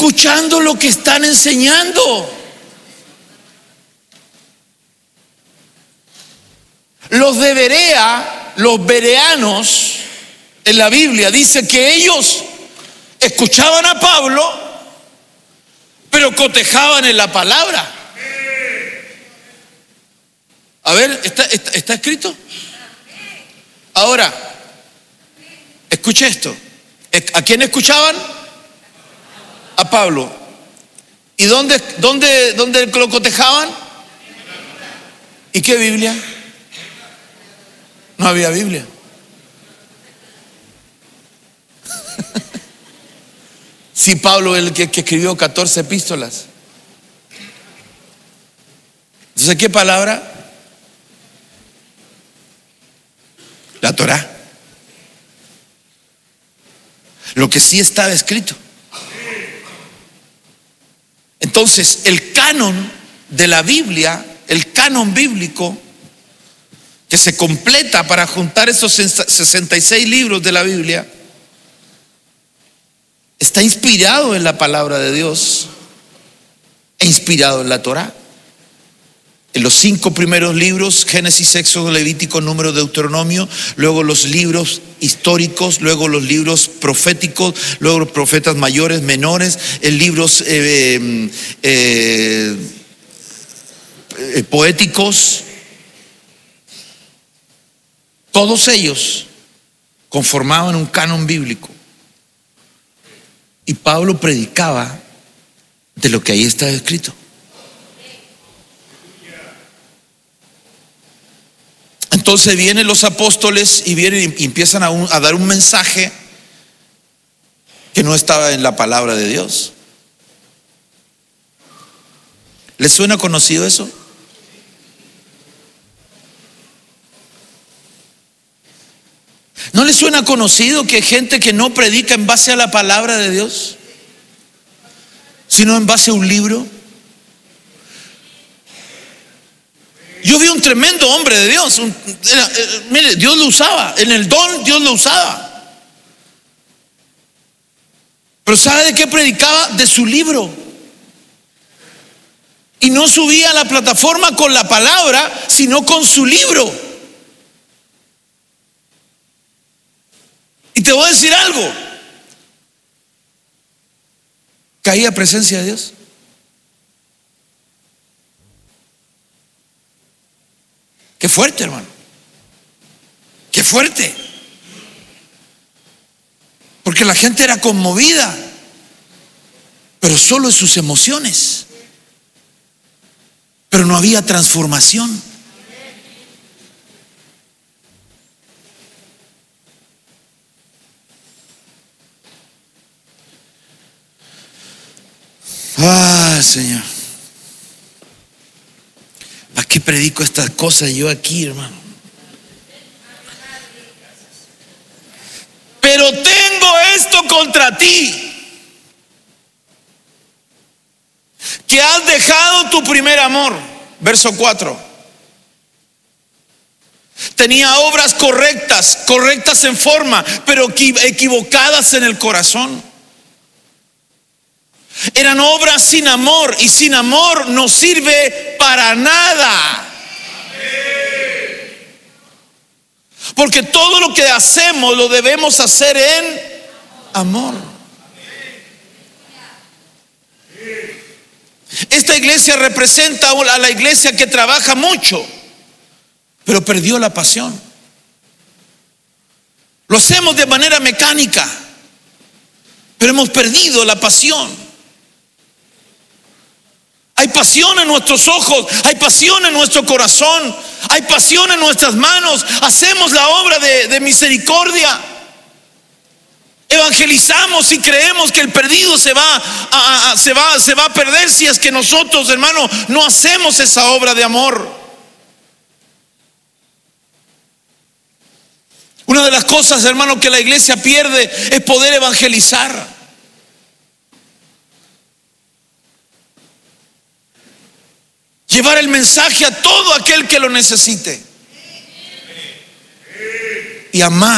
escuchando lo que están enseñando. Los de Berea, los bereanos, en la Biblia dice que ellos escuchaban a Pablo, pero cotejaban en la palabra. A ver, ¿está escrito? Ahora, escuche esto. ¿A quién escuchaban? A Pablo. ¿Y dónde lo cotejaban? ¿Y qué Biblia? No había Biblia. Sí, Pablo es el que escribió 14 epístolas. Entonces, ¿qué palabra? La Torá. Lo que sí estaba escrito. Entonces, el canon de la Biblia, el canon bíblico, que se completa para juntar esos 66 libros de la Biblia, está inspirado en la palabra de Dios e inspirado en la Torá. En los 5 primeros libros, Génesis, Éxodo, Levítico, Número, Deuteronomio, luego los libros históricos, luego los libros proféticos, luego los profetas mayores, menores, libros poéticos. Todos ellos conformaban un canon bíblico. Y Pablo predicaba de lo que ahí está escrito. Entonces vienen los apóstoles y vienen y empiezan a dar un mensaje que no estaba en la palabra de Dios. ¿Les suena conocido eso? ¿No les suena conocido que hay gente que no predica en base a la palabra de Dios, sino en base a un libro? Yo vi un tremendo hombre de Dios. Mire, Dios lo usaba. En el don Dios lo usaba. Pero ¿sabe de qué predicaba? De su libro. Y no subía a la plataforma con la palabra, sino con su libro. Y te voy a decir algo. Caía presencia de Dios. Qué fuerte, hermano. Qué fuerte. Porque la gente era conmovida, pero solo en sus emociones. Pero no había transformación. Señor, ¿para qué predico estas cosas yo aquí, hermano? Pero tengo esto contra ti, que has dejado tu primer amor. Verso 4. Tenía obras correctas en forma, pero equivocadas en el corazón. Eran obras sin amor, y sin amor no sirve para nada. Porque todo lo que hacemos lo debemos hacer en amor. Esta iglesia representa a la iglesia que trabaja mucho, pero perdió la pasión. Lo hacemos de manera mecánica, pero hemos perdido la pasión. Hay pasión en nuestros ojos, hay pasión en nuestro corazón, hay pasión en nuestras manos. Hacemos la obra de misericordia. Evangelizamos y creemos que el perdido se va a perder si es que nosotros, hermano, no hacemos esa obra de amor. Una de las cosas, hermano, que la iglesia pierde es poder evangelizar. Llevar el mensaje a todo aquel que lo necesite. Y amar.